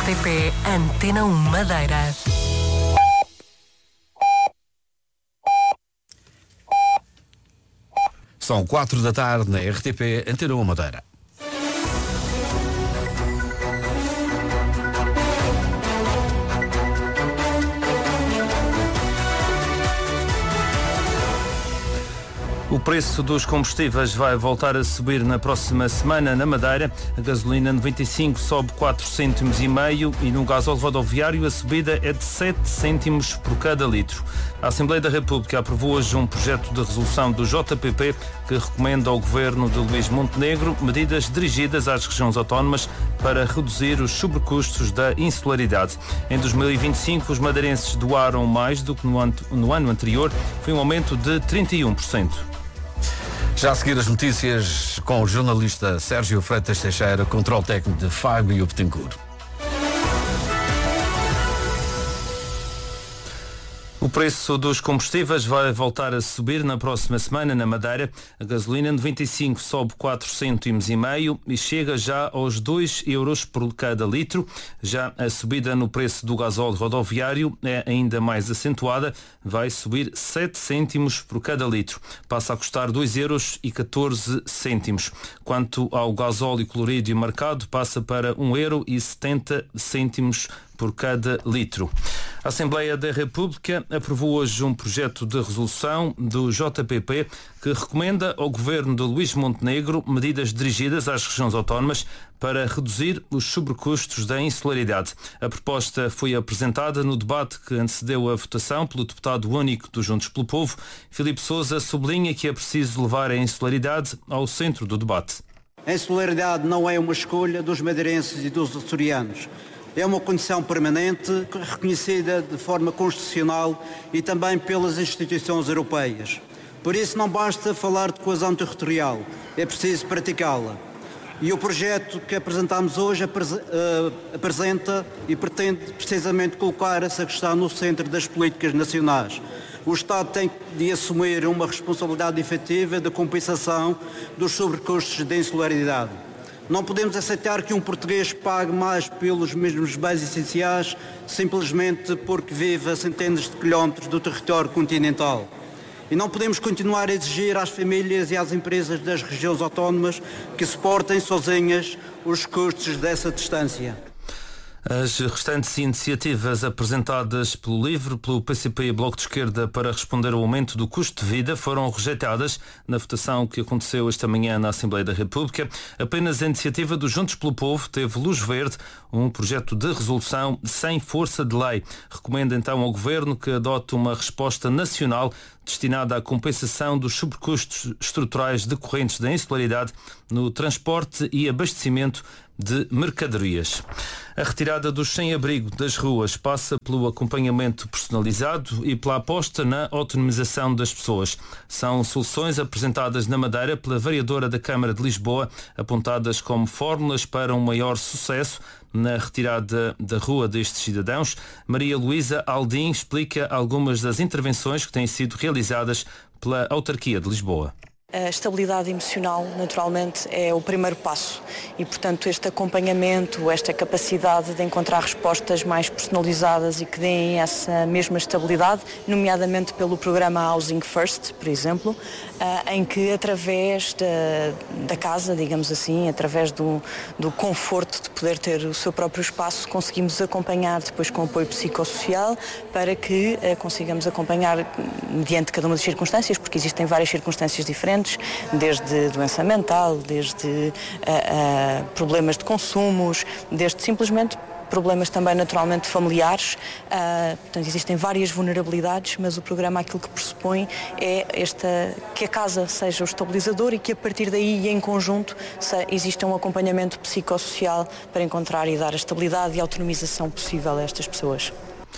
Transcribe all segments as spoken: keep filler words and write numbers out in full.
T P Antena um Madeira. São quatro da tarde na R T P Antena um Madeira. O preço dos combustíveis vai voltar a subir na próxima semana na Madeira. A gasolina noventa e cinco sobe quatro cêntimos e meio e no gasóleo rodoviário a subida é de sete cêntimos por cada litro. A Assembleia da República aprovou hoje um projeto de resolução do J P P que recomenda ao governo de Luís Montenegro medidas dirigidas às regiões autónomas para reduzir os sobrecustos da insularidade. Em dois mil e vinte e cinco, os madeirenses doaram mais do que no ano, no ano anterior, foi um aumento de trinta e um por cento. Já a seguir as notícias com o jornalista Sérgio Freitas Teixeira, controle técnico de Fábio Betancourt. O preço dos combustíveis vai voltar a subir na próxima semana na Madeira. A gasolina noventa e cinco sobe quatro cêntimos e meio e chega já aos dois euros por cada litro. Já a subida no preço do gasóleo rodoviário é ainda mais acentuada. Vai subir sete cêntimos por cada litro. Passa a custar dois euros e catorze cêntimos. Quanto ao gasóleo clorídeo marcado, passa para um euro e setenta cêntimos por cada litro. A Assembleia da República aprovou hoje um projeto de resolução do J P P que recomenda ao governo de Luís Montenegro medidas dirigidas às regiões autónomas para reduzir os sobrecustos da insularidade. A proposta foi apresentada no debate que antecedeu a votação pelo deputado único do Juntos pelo Povo. Filipe Sousa sublinha que é preciso levar a insularidade ao centro do debate. A insularidade não é uma escolha dos madeirenses e dos açorianos. É uma condição permanente, reconhecida de forma constitucional e também pelas instituições europeias. Por isso não basta falar de coesão territorial, é preciso praticá-la. E o projeto que apresentamos hoje apresenta e pretende precisamente colocar essa questão no centro das políticas nacionais. O Estado tem de assumir uma responsabilidade efetiva de compensação dos sobrecustos da insularidade. Não podemos aceitar que um português pague mais pelos mesmos bens essenciais simplesmente porque vive a centenas de quilómetros do território continental. E não podemos continuar a exigir às famílias e às empresas das regiões autónomas que suportem sozinhas os custos dessa distância. As restantes iniciativas apresentadas pelo LIVRE, pelo P C P e Bloco de Esquerda para responder ao aumento do custo de vida foram rejeitadas na votação que aconteceu esta manhã na Assembleia da República. Apenas a iniciativa dos Juntos pelo Povo teve luz verde, um projeto de resolução sem força de lei. Recomenda então ao Governo que adote uma resposta nacional destinada à compensação dos sobrecustos estruturais decorrentes da insularidade no transporte e abastecimento de mercadorias. A retirada dos sem-abrigo das ruas passa pelo acompanhamento personalizado e pela aposta na autonomização das pessoas. São soluções apresentadas na Madeira pela vereadora da Câmara de Lisboa, apontadas como fórmulas para um maior sucesso na retirada da rua destes cidadãos. Maria Luísa Aldim explica algumas das intervenções que têm sido realizadas pela autarquia de Lisboa. A estabilidade emocional, naturalmente, é o primeiro passo e, portanto, este acompanhamento, esta capacidade de encontrar respostas mais personalizadas e que deem essa mesma estabilidade, nomeadamente pelo programa Housing First, por exemplo, em que, através da, da casa, digamos assim, através do, do conforto de poder ter o seu próprio espaço, conseguimos acompanhar depois com apoio psicossocial para que consigamos acompanhar mediante cada uma das circunstâncias, porque existem várias circunstâncias diferentes, desde doença mental, desde uh, uh, problemas de consumos, desde simplesmente problemas também naturalmente familiares. Uh, portanto, existem várias vulnerabilidades, mas o programa aquilo que pressupõe é esta, que a casa seja o estabilizador e que a partir daí e em conjunto se, exista um acompanhamento psicossocial para encontrar e dar a estabilidade e a autonomização possível a estas pessoas.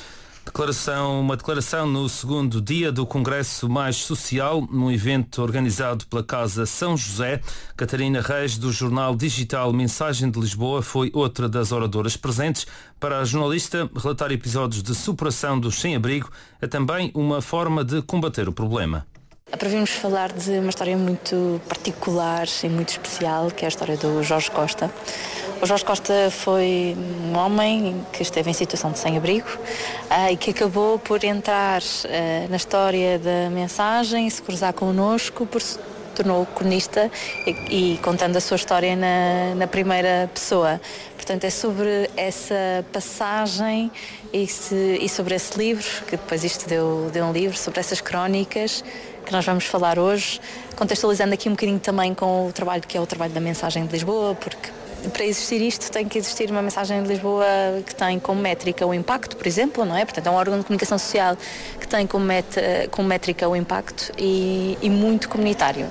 Declaração, uma declaração no segundo dia do Congresso Mais Social, num evento organizado pela Casa São José. Catarina Reis, do jornal digital Mensagem de Lisboa, foi outra das oradoras presentes. Para a jornalista, relatar episódios de superação dos sem-abrigo é também uma forma de combater o problema. Para virmos falar de uma história muito particular e muito especial, que é a história do Jorge Costa. O Jorge Costa foi um homem que esteve em situação de sem-abrigo uh, e que acabou por entrar uh, na história da mensagem e se cruzar connosco, por se tornou cronista e, e contando a sua história na, na primeira pessoa. Portanto, é sobre essa passagem e, se, e sobre esse livro, que depois isto deu, deu um livro, sobre essas crónicas que nós vamos falar hoje, contextualizando aqui um bocadinho também com o trabalho que é o trabalho da Mensagem de Lisboa, porque para existir isto tem que existir uma Mensagem de Lisboa que tem como métrica o impacto, por exemplo, não é? Portanto, é um órgão de comunicação social que tem como, met, como métrica o impacto e, e muito comunitário.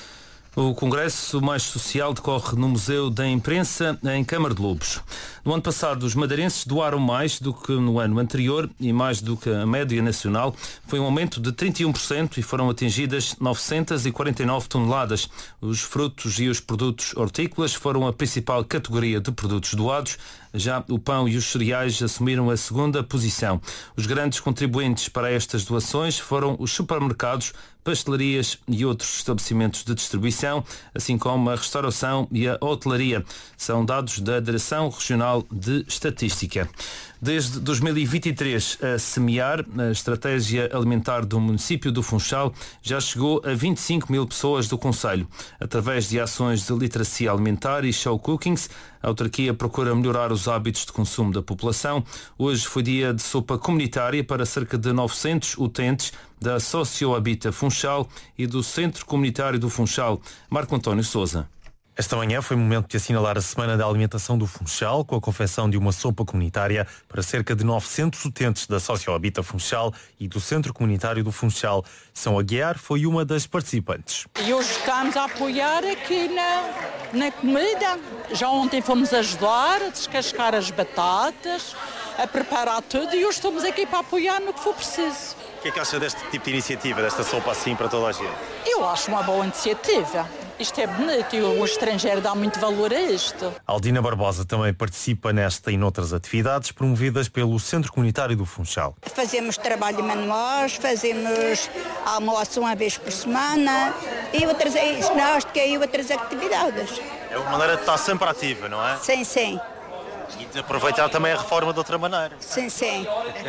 O Congresso Mais Social decorre no Museu da Imprensa, em Câmara de Lobos. No ano passado, os madeirenses doaram mais do que no ano anterior e mais do que a média nacional. Foi um aumento de trinta e um por cento e foram atingidas novecentas e quarenta e nove toneladas. Os frutos e os produtos hortícolas foram a principal categoria de produtos doados. Já o pão e os cereais assumiram a segunda posição. Os grandes contribuintes para estas doações foram os supermercados, pastelarias e outros estabelecimentos de distribuição, assim como a restauração e a hotelaria. São dados da Direção Regional de Estatística. Desde dois mil e vinte e três, a Semear, a estratégia alimentar do município do Funchal, já chegou a vinte e cinco mil pessoas do concelho. Através de ações de literacia alimentar e show cookings, a autarquia procura melhorar os hábitos de consumo da população. Hoje foi dia de sopa comunitária para cerca de novecentos utentes da Sociohabita Funchal e do Centro Comunitário do Funchal. Marco António Sousa. Esta manhã foi momento de assinalar a Semana da Alimentação do Funchal, com a confecção de uma sopa comunitária para cerca de novecentos utentes da Sociohabita Funchal e do Centro Comunitário do Funchal. São Aguiar foi uma das participantes. E hoje estamos a apoiar aqui na, na comida. Já ontem fomos ajudar a descascar as batatas, a preparar tudo e hoje estamos aqui para apoiar no que for preciso. O que é que acha deste tipo de iniciativa, desta sopa assim para toda a gente? Eu acho uma boa iniciativa. Isto é bonito e o estrangeiro dá muito valor a isto. Aldina Barbosa também participa nesta e noutras atividades promovidas pelo Centro Comunitário do Funchal. Fazemos trabalho de manuais, fazemos almoço uma vez por semana e outras ginástica e outras atividades. É uma maneira de estar sempre ativa, não é? Sim, sim. E de aproveitar também a reforma de outra maneira. Sim, sim.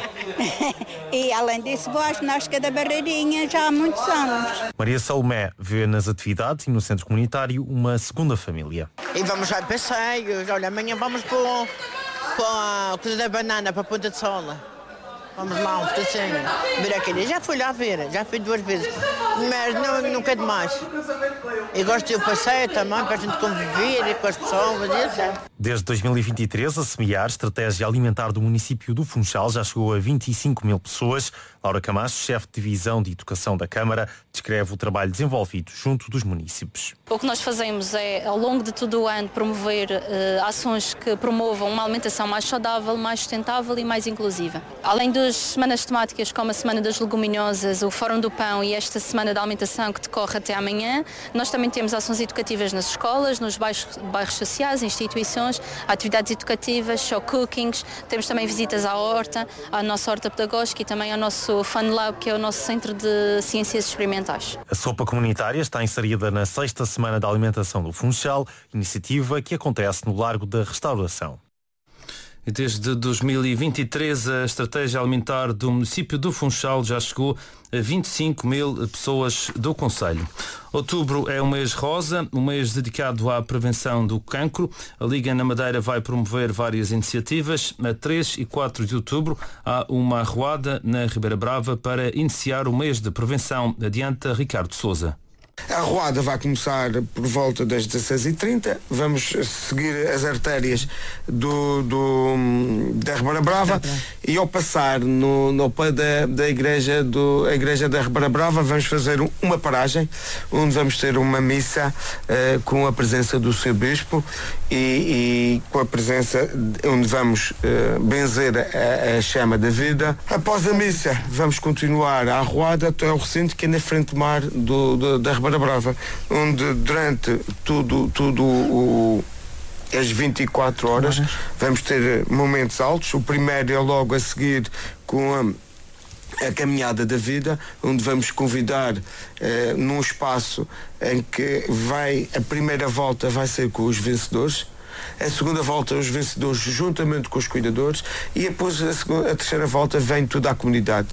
E além disso vou à ginástica da Barreirinha já há muitos anos. Maria Salomé vê nas atividades e no centro comunitário uma segunda família. E vamos a passeios. Olha, amanhã vamos para, para a coisa da banana, para a Ponta de Sola. Vamos lá um pedacinho. Ver aquele. Já fui lá ver, já fui duas vezes. Mas não, nunca é demais. E gosto de passeio também, para a gente conviver com as pessoas. Isso. Desde dois mil e vinte e três, a Semear, estratégia alimentar do município do Funchal, já chegou a vinte e cinco mil pessoas. Laura Camacho, chefe de divisão de educação da Câmara, descreve o trabalho desenvolvido junto dos municípios. O que nós fazemos é, ao longo de todo o ano, promover uh, ações que promovam uma alimentação mais saudável, mais sustentável e mais inclusiva. Além das semanas temáticas como a Semana das Leguminosas, o Fórum do Pão e esta Semana da Alimentação que decorre até amanhã, nós também temos ações educativas nas escolas, nos bairros, bairros sociais, instituições, atividades educativas, show cookings, temos também visitas à horta, à nossa horta pedagógica e também ao nosso Fun Lab, que é o nosso Centro de Ciências Experimentais. A sopa comunitária está inserida na sexta Semana da Alimentação do Funchal, iniciativa que acontece no Largo da Restauração. Desde dois mil e vinte e três, a estratégia alimentar do município do Funchal já chegou a vinte e cinco mil pessoas do concelho. Outubro é um mês rosa, um mês dedicado à prevenção do cancro. A Liga na Madeira vai promover várias iniciativas. A três e quatro de outubro há uma arruada na Ribeira Brava para iniciar o mês de prevenção. Adianta Ricardo Sousa. A arruada vai começar por volta das dezasseis e trinta. Vamos seguir as artérias do, do, da Ribeira Brava e ao passar no, no pé da, da igreja, do, a igreja da Ribeira Brava vamos fazer uma paragem onde vamos ter uma missa uh, com a presença do seu Bispo e, e com a presença onde vamos uh, benzer a, a chama da vida. Após a missa vamos continuar a arruada até ao recinto que é na frente do mar do, do, da Ribeira Brava, onde durante tudo, tudo o, as vinte e quatro horas vamos ter momentos altos. O primeiro é logo a seguir com a a caminhada da vida, onde vamos convidar eh, num espaço em que vai, a primeira volta vai ser com os vencedores, a segunda volta os vencedores juntamente com os cuidadores e depois a, segunda, a terceira volta vem toda a comunidade.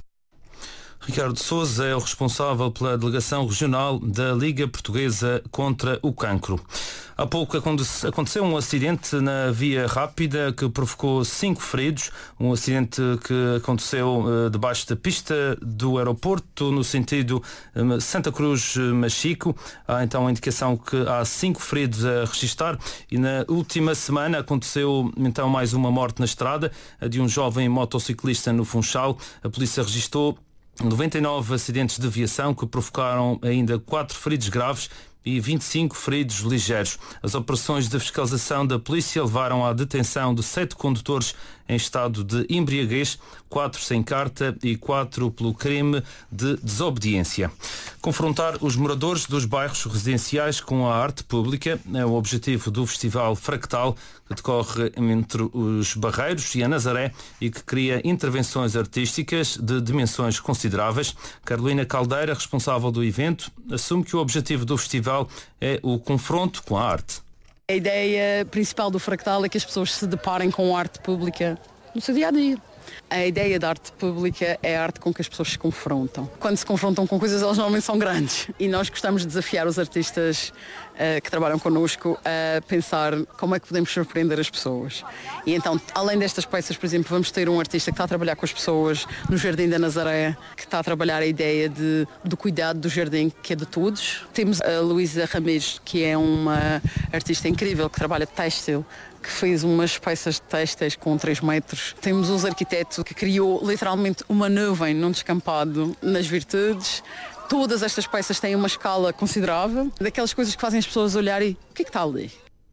Ricardo Sousa é o responsável pela delegação regional da Liga Portuguesa contra o Cancro. Há pouco aconteceu um acidente na via rápida que provocou cinco feridos, um acidente que aconteceu uh, debaixo da pista do aeroporto no sentido um, Santa Cruz-Machico. Há então a indicação que há cinco feridos a registar e na última semana aconteceu então mais uma morte na estrada, a de um jovem motociclista no Funchal. A polícia registou noventa e nove acidentes de viação que provocaram ainda quatro feridos graves e vinte e cinco feridos ligeiros. As operações de fiscalização da polícia levaram à detenção de sete condutores em estado de embriaguez, quatro sem carta e quatro pelo crime de desobediência. Confrontar os moradores dos bairros residenciais com a arte pública é o objetivo do Festival Fractal, que decorre entre os Barreiros e a Nazaré e que cria intervenções artísticas de dimensões consideráveis. Carolina Caldeira, responsável do evento, assume que o objetivo do festival é o confronto com a arte. A ideia principal do Fractal é que as pessoas se deparem com a arte pública no seu dia-a-dia. A ideia da arte pública é a arte com que as pessoas se confrontam. Quando se confrontam com coisas, elas normalmente são grandes. E nós gostamos de desafiar os artistas uh, que trabalham connosco a pensar como é que podemos surpreender as pessoas. E então, além destas peças, por exemplo, vamos ter um artista que está a trabalhar com as pessoas no Jardim da Nazaré, que está a trabalhar a ideia de, do cuidado do jardim, que é de todos. Temos a Luísa Ramires, que é uma artista incrível, que trabalha têxtil, que fez umas peças de têxteis com três metros. Temos um arquiteto que criou literalmente uma nuvem num descampado nas Virtudes. Todas estas peças têm uma escala considerável, daquelas coisas que fazem as pessoas olharem, o que é que está ali?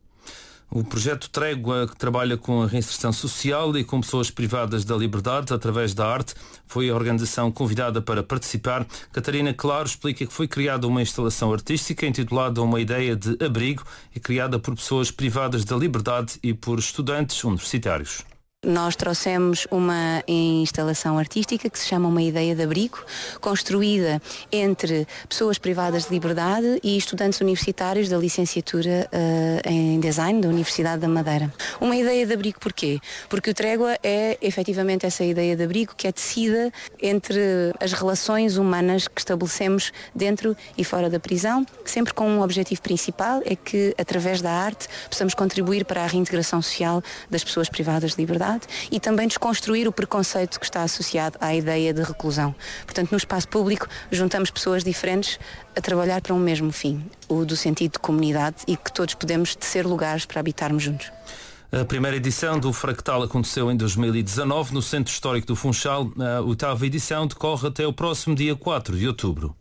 O projeto Trégua, que trabalha com a reinserção social e com pessoas privadas da liberdade através da arte, foi a organização convidada para participar. Catarina Claro explica que foi criada uma instalação artística intitulada Uma Ideia de Abrigo e criada por pessoas privadas da liberdade e por estudantes universitários. Nós trouxemos uma instalação artística que se chama Uma Ideia de Abrigo, construída entre pessoas privadas de liberdade e estudantes universitários da licenciatura uh, em Design da Universidade da Madeira. Uma ideia de abrigo porquê? Porque o Trégua é efetivamente essa ideia de abrigo que é tecida entre as relações humanas que estabelecemos dentro e fora da prisão, sempre com um objetivo principal, é que através da arte possamos contribuir para a reintegração social das pessoas privadas de liberdade e também desconstruir o preconceito que está associado à ideia de reclusão. Portanto, no espaço público, juntamos pessoas diferentes a trabalhar para um mesmo fim, o do sentido de comunidade e que todos podemos tecer lugares para habitarmos juntos. A primeira edição do Fractal aconteceu em dois mil e dezanove no Centro Histórico do Funchal. A oitava edição decorre até o próximo dia quatro de outubro.